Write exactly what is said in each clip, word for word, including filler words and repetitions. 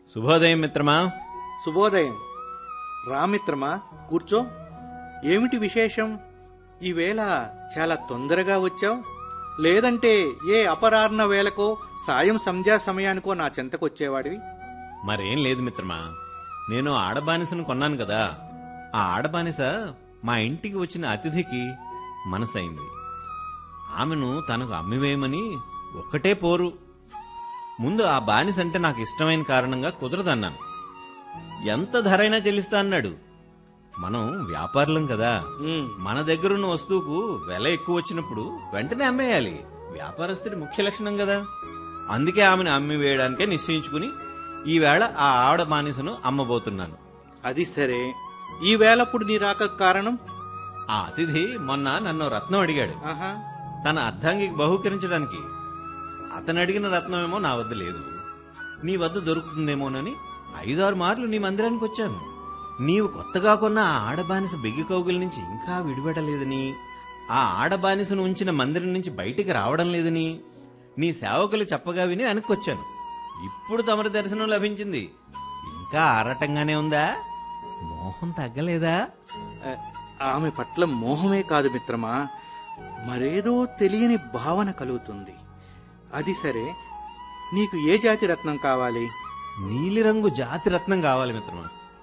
శుభోదయం మిత్రమా. శుభోదయం. రామిత్రమా, కూర్చో. ఏమిటి విశేషం? ఈవేళ చాలా తొందరగా వచ్చావు. లేదంటే ఏ అపరాహ్న వేళకో సాయం సంధ్యా సమయానికో నా చెంతకొచ్చేవాడివి. మరేం లేదు మిత్రమా, నేను ఆడబానిసను కొన్నాను కదా. ఆ ఆడబానిస మా ఇంటికి వచ్చిన అతిథికి మనసైంది. ఆమెను తనకు అమ్మివేయమని ఒక్కటే పోరు. ముందు ఆ బానిస అంటే నాకు ఇష్టమైన కారణంగా కుదరదన్నాను. ఎంత ధరైనా చెల్లిస్తా అన్నాడు. మనం వ్యాపారులం కదా, ఉమ్, మన దగ్గరున్న వస్తువుకు వెల ఎక్కువ వచ్చినప్పుడు వెంటనే అమ్మేయాలి. వ్యాపారస్తుడి ముఖ్య లక్షణం కదా. అందుకే ఆమెను అమ్మి వేయడానికే నిశ్చయించుకుని ఈవేళ ఆ ఆవిడ బానిసను అమ్మబోతున్నాను. అది సరే. ఈ వేళప్పుడు నీ రాక కారణం? ఆ అతిథి మొన్న నన్ను రత్నం అడిగాడు, ఆహా, తన అర్ధాంగికి బహూకరించడానికి. అతను అడిగిన రత్నమేమో నా వద్ద లేదు. నీ వద్ద దొరుకుతుందేమోనని ఐదారు మార్లు నీ మందిరానికి వచ్చాను. నీవు కొత్తగా కొన్న ఆ ఆడబానిస బెగ్గి కౌగిల నుంచి ఇంకా విడిపెట్టలేదని, ఆ ఆడబానిసను ఉంచిన మందిరం నుంచి బయటికి రావడం లేదని నీ సేవకులు చెప్పగా విని వెనక్కొచ్చాను. ఇప్పుడు తమరి దర్శనం లభించింది. ఇంకా ఆరాటంగానే ఉందా? మోహం తగ్గలేదా? ఆ, ఆమె పట్ల మోహమే కాదు మిత్రమా, మరేదో తెలియని భావన కలుగుతుంది. అది సరే, నీకు ఏ జాతి రత్నం కావాలి? నీలిరంగు జాతి రత్నం కావాలి మిత్రమా.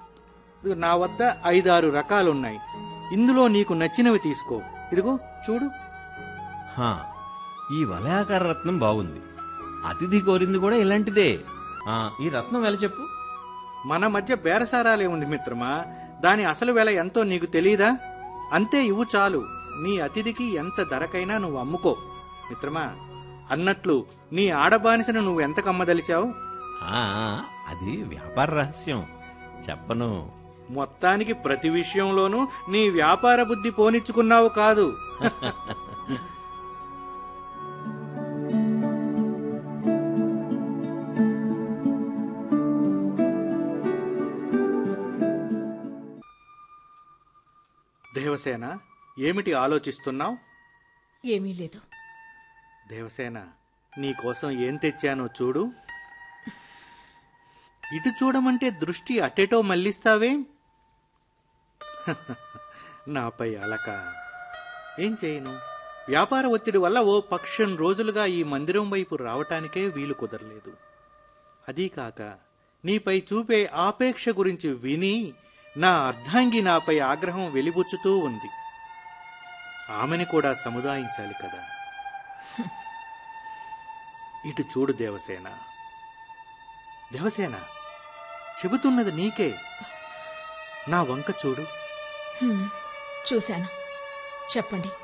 నా వద్ద ఐదారు రకాలున్నాయి. ఇందులో నీకు నచ్చినవి తీసుకో. ఇదిగో చూడు. హా, ఈ వలయాకార రత్నం బాగుంది. అతిథి కోరింది కూడా ఇలాంటిదే. ఆ, ఈ రత్నం వెల చెప్పు. మన మధ్య బేరసారాలే ఉంది మిత్రమా. దాని అసలు వెల ఎంతో నీకు తెలీదా? అంతే, ఇవ్వు చాలు. నీ అతిథికి ఎంత ధరకైనా నువ్వు అమ్ముకో. మిత్రమా, అన్నట్లు నీ ఆడబానిసను నువ్వు ఎంతకు అమ్మదలిచావు? ఆ, అది వ్యాపార రహస్యం, చెప్పను. మొత్తానికి ప్రతి విషయంలోనూ నీ వ్యాపార బుద్ధి పోనిచ్చుకున్నావు కాదు. దేవసేన, ఏమిటి ఆలోచిస్తున్నావు? ఏమీ లేదు. దేవసేన, నీకోసం ఏం తెచ్చానో చూడు. ఇటు చూడమంటే దృష్టి అటెటో మళ్ళిస్తావే. నాపై అలక. ఏం చేయను? వ్యాపార ఒత్తిడి వల్ల ఓ పక్షం రోజులుగా ఈ మందిరం వైపు రావటానికే వీలు కుదరలేదు. అదీకాక నీపై చూపే ఆపేక్ష గురించి విని నా అర్ధాంగి నాపై ఆగ్రహం వెలిబుచ్చుతూ ఉంది. ఆమెని కూడా సముదాయించాలి కదా. ఇటు చూడు దేవసేన. దేవసేన, చెబుతున్నది నీకే. నా వంక చూడు. హ్మ్, చూశాను. చెప్పండి.